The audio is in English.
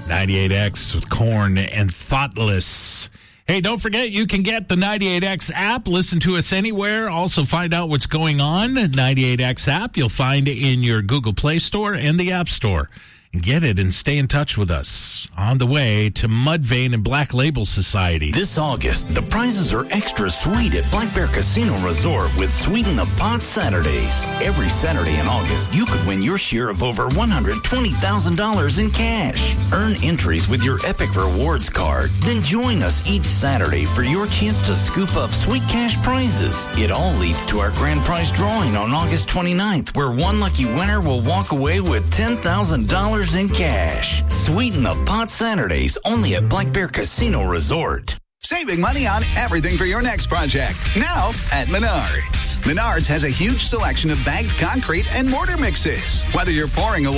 98X with Korn and Thoughtless. Hey, don't forget, you can get the 98X app. Listen to us anywhere. Also find out what's going on. 98X app you'll find in your Google Play Store and the App Store. Get it and stay in touch with us on the way to Mudvayne and Black Label Society. This August, the prizes are extra sweet at Black Bear Casino Resort with Sweeten the Pot Saturdays. Every Saturday in August, you could win your share of over $120,000 in cash. Earn entries with your Epic Rewards card. Then join us each Saturday for your chance to scoop up sweet cash prizes. It all leads to our grand prize drawing on August 29th, where one lucky winner will walk away with $10,000 in cash. Sweeten the Pot Saturdays only at Black Bear Casino Resort. Saving money on everything for your next project. Now at Menards. Menards has a huge selection of bagged concrete and mortar mixes. Whether you're pouring a